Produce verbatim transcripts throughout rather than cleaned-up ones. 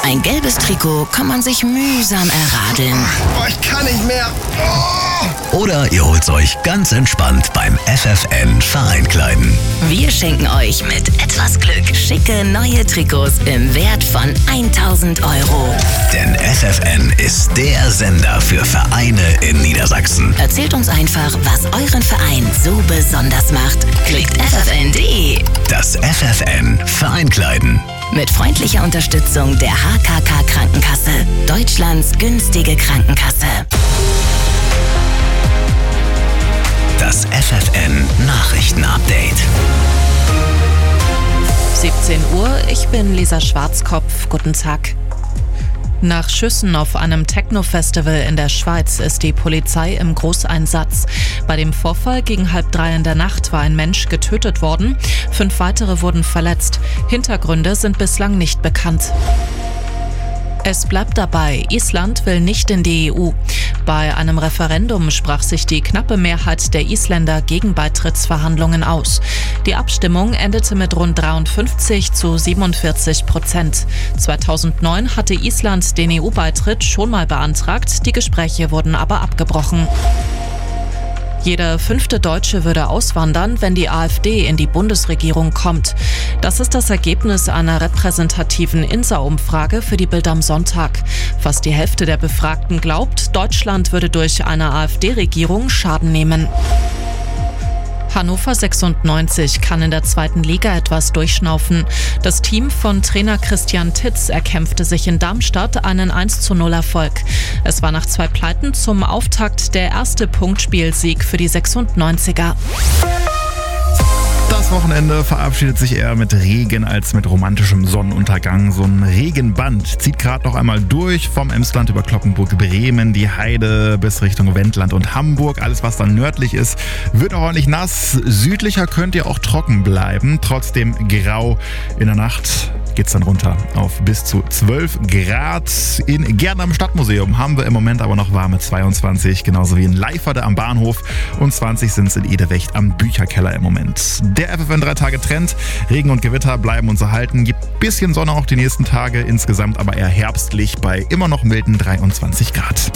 Ein gelbes Trikot kann man sich mühsam erradeln. Oh, ich kann nicht mehr. Oh. Oder ihr holt's euch ganz entspannt beim F F N Vereinkleiden. Wir schenken euch mit etwas Glück schicke neue Trikots im Wert von tausend Euro. Denn F F N ist der Sender für Vereine in Niedersachsen. Erzählt uns einfach, was euren Verein so besonders macht. Klickt f f n punkt d e. Das F F N Vereinkleiden. Mit freundlicher Unterstützung der H K K Krankenkasse. Deutschlands günstige Krankenkasse. Das F F N Nachrichtenupdate. siebzehn Uhr, ich bin Lisa Schwarzkopf. Guten Tag. Nach Schüssen auf einem Techno-Festival in der Schweiz ist die Polizei im Großeinsatz. Bei dem Vorfall gegen halb drei in der Nacht war ein Mensch getötet worden. Fünf weitere wurden verletzt. Hintergründe sind bislang nicht bekannt. Es bleibt dabei, Island will nicht in die E U. Bei einem Referendum sprach sich die knappe Mehrheit der Isländer gegen Beitrittsverhandlungen aus. Die Abstimmung endete mit rund dreiundfünfzig zu siebenundvierzig Prozent. zweitausendneun hatte Island den E U-Beitritt schon mal beantragt, die Gespräche wurden aber abgebrochen. Jeder fünfte Deutsche würde auswandern, wenn die AfD in die Bundesregierung kommt. Das ist das Ergebnis einer repräsentativen I N S A-Umfrage für die Bild am Sonntag. Fast die Hälfte der Befragten glaubt, Deutschland würde durch eine AfD-Regierung Schaden nehmen. Hannover sechsundneunzig kann in der zweiten Liga etwas durchschnaufen. Das Team von Trainer Christian Titz erkämpfte sich in Darmstadt einen eins zu null Erfolg. Es war nach zwei Pleiten zum Auftakt der erste Punktspielsieg für die sechsundneunziger. Das Wochenende verabschiedet sich eher mit Regen als mit romantischem Sonnenuntergang. So ein Regenband zieht gerade noch einmal durch vom Emsland über Cloppenburg, Bremen, die Heide bis Richtung Wendland und Hamburg. Alles, was dann nördlich ist, wird auch ordentlich nass. Südlicher könnt ihr auch trocken bleiben. Trotzdem grau in der Nacht. Geht's dann runter auf bis zu zwölf Grad. In Gärten am Stadtmuseum haben wir im Moment aber noch warme zweiundzwanzig, genauso wie in Leiferde am Bahnhof, und zwanzig sind es in Edewecht am Bücherkeller im Moment. Der F F N drei Tage Trend, Regen und Gewitter bleiben uns erhalten, gibt bisschen Sonne auch die nächsten Tage, insgesamt aber eher herbstlich bei immer noch milden dreiundzwanzig Grad.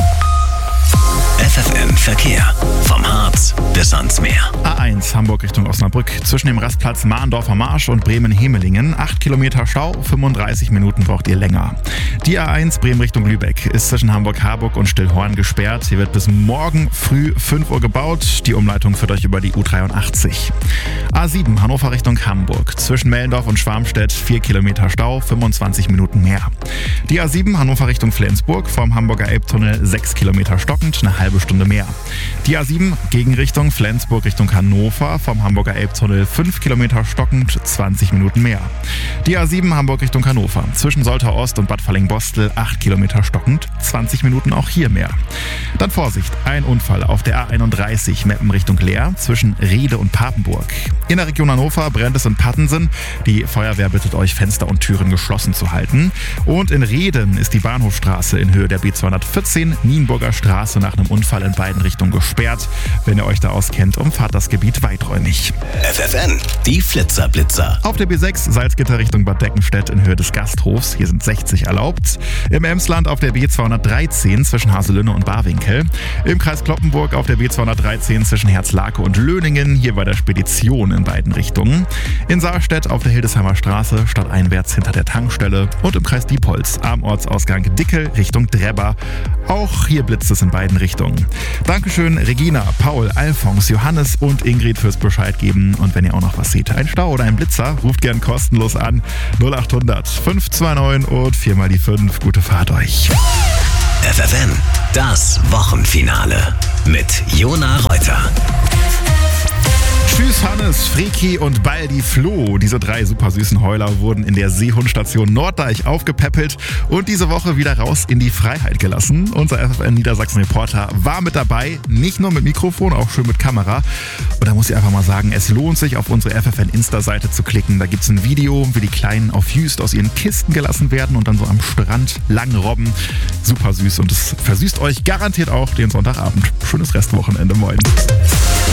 F F N Verkehr. Vom Harz bis ans Meer. A eins Hamburg Richtung Osnabrück. Zwischen dem Rastplatz Mahndorfer Marsch und Bremen-Hemelingen. acht Kilometer Stau, fünfunddreißig Minuten braucht ihr länger. Die A eins Bremen Richtung Lübeck ist zwischen Hamburg-Harburg und Stillhorn gesperrt. Hier wird bis morgen früh fünf Uhr gebaut. Die Umleitung führt euch über die U dreiundachtzig. A sieben Hannover Richtung Hamburg. Zwischen Mellendorf und Schwarmstedt vier Kilometer Stau, fünfundzwanzig Minuten mehr. Die A sieben Hannover Richtung Flensburg vom Hamburger Elbtunnel sechs Kilometer stockend, eine halbe Stunde mehr. Die A sieben Gegenrichtung Flensburg Richtung Hannover vom Hamburger Elbtunnel fünf Kilometer stockend, zwanzig Minuten mehr. Die A sieben Hamburg Richtung Hannover zwischen Soltau Ost und Bad Falling-Bostel acht Kilometer stockend, zwanzig Minuten auch hier mehr. Dann Vorsicht, ein Unfall auf der A einunddreißig Meppen Richtung Leer zwischen Rede und Papenburg. In der Region Hannover brennt es in Pattensen. Die Feuerwehr bittet euch, Fenster und Türen geschlossen zu halten. Und in Reden ist die Bahnhofstraße in Höhe der B zweihundertvierzehn Nienburger Straße nach einem Unfall in beiden Richtungen gesperrt. Wenn ihr euch da auskennt, umfahrt das Gebiet weiträumig. F F N, die Flitzerblitzer. Auf der B sechs Salzgitter Richtung Bad Deckenstedt in Höhe des Gasthofs. Hier sind sechzig erlaubt. Im Emsland auf der B zweihundertdreizehn zwischen Haselünne und Barwinkel. Im Kreis Cloppenburg auf der B zweihundertdreizehn zwischen Herzlake und Löningen. Hier bei der Spedition in beiden Richtungen. In Saarstedt auf der Hildesheimer Straße stadteinwärts hinter der Tankstelle. Und im Kreis Diepholz am Ortsausgang Dickel Richtung Drebber. Auch hier blitzt es in beiden Richtungen. Dankeschön Regina, Paul, Alfons, Johannes und Ingrid fürs Bescheid geben. Und wenn ihr auch noch was seht, ein Stau oder ein Blitzer, ruft gern kostenlos an null achthundert fünf zwei neun und viermal die fünf. Gute Fahrt euch. F F N, das Wochenfinale mit Jona Reuter. Tschüss Hannes, Freki und Baldi Flo. Diese drei super süßen Heuler wurden in der Seehundstation Norddeich aufgepäppelt und diese Woche wieder raus in die Freiheit gelassen. Unser F F N Niedersachsen-Reporter war mit dabei, nicht nur mit Mikrofon, auch schön mit Kamera. Und da muss ich einfach mal sagen, es lohnt sich, auf unsere F F N Insta-Seite zu klicken. Da gibt es ein Video, wie die Kleinen auf Jüst aus ihren Kisten gelassen werden und dann so am Strand lang robben. Super süß und es versüßt euch garantiert auch den Sonntagabend. Schönes Restwochenende, moin.